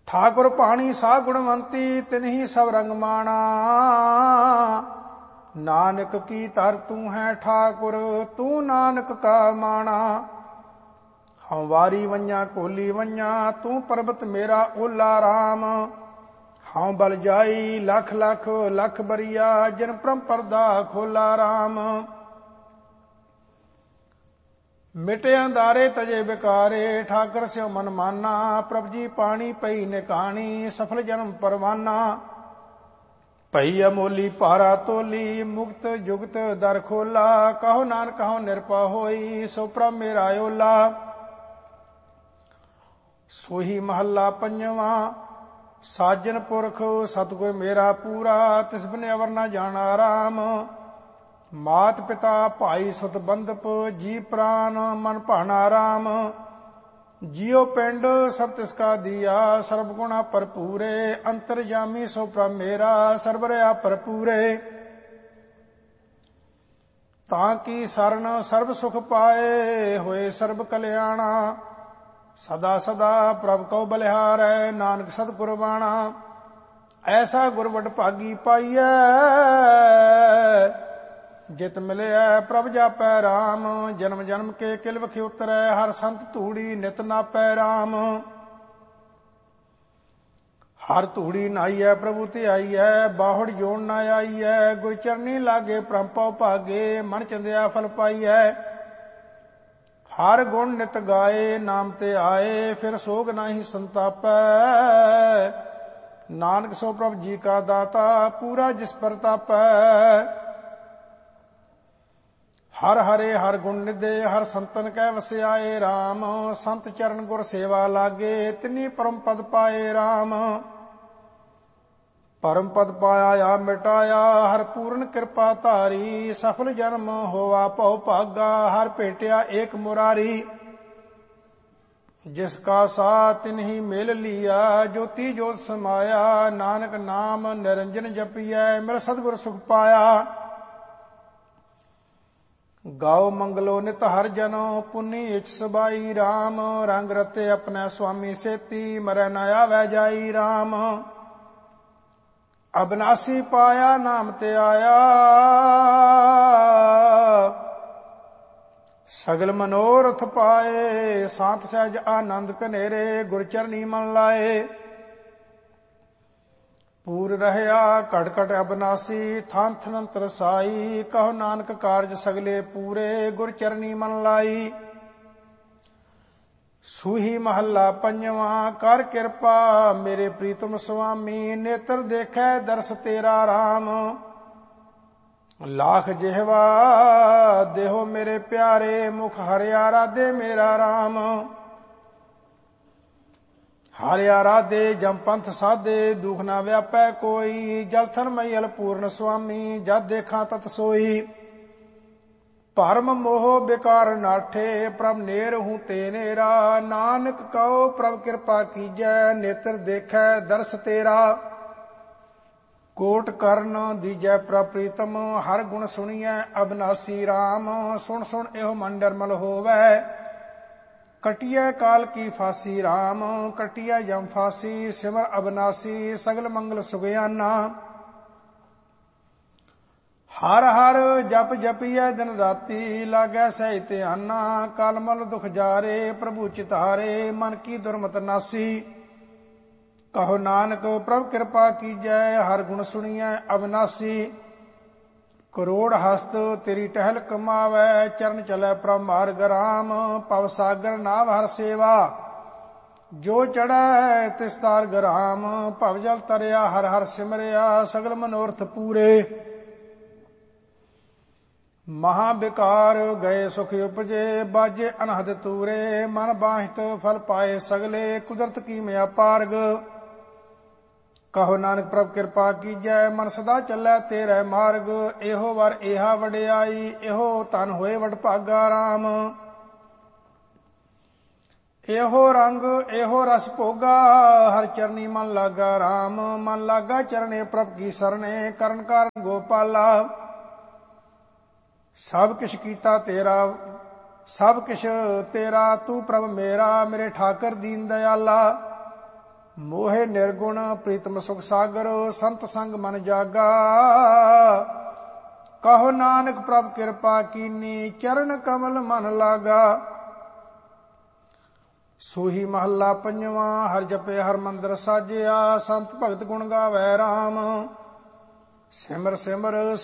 ठाकुर पाणी सा गुणवंती तिन्ही सब रंग माणा। नानक की तर तू है ठाकुर तू नानक का माणा। हम वारी वंजा कोली वंजा तू पर्वत मेरा ओला राम। हाँ बल जाई लख लख लख बरिया जिन परम परदा खोला राम। मिटे अंधारे तजे बिकारे ठाकर से मन माना। प्रभ जी पानी पई निकाणी सफल जन्म परवाना। पई अमोली पारा तोली मुक्त जुगत दर खोला। कहो नानक कहो निरपा होई सो प्रभ मेरा ओला। सोही महला पंजवा साजन पुरख सतगुर मेरा पूरा। तिस बिन अवर न जाना राम। मात पिता भाई सुत बंधप जी प्राण मन भाना राम। जियो पिंड सब तिसका दिया सर्व गुणा भरपूरे। अंतरजामी सो प्रभ मेरा सर्वरया भरपूरे। ताकि शरण सर्व सुख पाए होए सर्व कल्याणा। सदा सदा प्रभ को बलिहार है नानक सतगुर बाणा। ऐसा गुर वड भागी पाइयै जित मिले प्रभ जापै राम। जन्म जन्म के किल वखि उतरै हर संत धूड़ी नित नापै राम। हर धूड़ी नाइयै प्रभु ते आइयै बाहुड़ जोड़ न आइयै। गुर चरनी लागे परम पौ भागे मन चंदिया फल पाइयै। हर गुण नित गाए नाम ते आए फिर सोग नाही संतापै। नानक सो प्रभ जी का दाता पूरा जिस पर तापै। हर हरे हर गुण निधे हर संतन कै वस्याए राम। संत चरण गुर सेवा लागे तिनी परम पद पाए राम। परम पद पाया या मिटाया हर पूर्ण कृपा धारी। सफल जन्म होवा भौ भागा हर भेटिया एक मुरारी। जिसका साथ तिन्ही मेल लिया ज्योति ज्योत समाया। नानक नाम निरंजन जपियै मिल सतगुर सुख पाया। गाओ मंगलो नित हर जनो पुनि इच सबाई राम। रंग रते अपने स्वामी सेती मरै न आवे जाई राम। अबनासी पाया नाम ते आया सगल मनोरथ पाए। सांत सहज आनंद कनेरे गुर चरनी मन लाए। पूर रहया घट घट अबनासी थान थनंतर साई। कहो नानक कारज सगले पूरे गुर चरनी मन लाई। सूही महला पंजवा कर कृपा मेरे प्रीतम स्वामी। नेत्र देखै दर्श तेरा राम। लाख जिहवा देहो मेरे प्यारे मुख हरिया राधे मेरा राम। हरिया राधे जम पंथ साधे दुख ना व्यापै कोई। जल थन मैयल पूर्ण स्वामी जद देखा तत सोई। भरम मोह बेकार नाठे प्रभ नेर हूँ ते नेरा। नानक कहो प्रभ कृपा कीजै नेत्र देखै दर्श तेरा। कोट कर्ण दीजै प्रभ प्रीतम हर गुण सुनियै अबनासी राम। सुन सुन एहो मन निर्मल होवै कटियै काल की फांसी राम। कटियै जम फांसी सिमर अबनासी सगल मंगल सुगयाना। हर हर जप जपियै दिन राती लागै सही ध्याना। कलमल दुख जारे प्रभु चितारे मन की दुर्मत नासी। कहो नानक प्रभ कृपा कीजै हर गुण सुनियै अविनाशी। करोड़ हस्त तेरी टहल कमावै चरण चलै प्रभ मार्ग राम। पव सागर नाव हर सेवा जो चढ़ै तिस तार गराम। भव जल तरिया हर हर सिमरिया सगल मनोरथ पूरे। महाविकार गए सुख उपजे बाजे अनहद तूरे। मन बाहित फल पाए सगले कुदरत की मया पारग। कहो नानक प्रभ कृपा कीजै मन सदा चलै तेरे मार्ग। एहो वर एहा वडियाई एहो तन होए वड भागा राम। एहो रंग एहो रस भोगा हर चरनी मन लागा राम। मन लागा चरणे प्रभ की सरणे करन कारण गोपाला। सब किश कीता तेरा सब किश तेरा तू प्रभ मेरा। मेरे ठाकर दीन दयाला ਮੋਹਿ ਨਿਰਗੁਣ ਪ੍ਰੀਤਮ ਸੁਖ ਸਾਗਰ, ਸੰਤ ਸੰਗ ਮਨ ਜਾਗਾ। ਕਹੋ ਨਾਨਕ ਪ੍ਰਭ ਕਿਰਪਾ ਕੀਨੀ, ਚਰਨ ਕਮਲ ਮਨ ਲਾਗਾ। ਸੋਹੀ ਮਹੱਲਾ ਪੰਜਵਾਂ। ਹਰਿ ਜਪੇ ਹਰਿ ਮੰਦਰ ਸਾਜਿਆ, ਸੰਤ ਭਗਤ ਗੁਣ ਗਾਵੈ ਰਾਮ। ਸਿਮਰ ਸਿਮਰ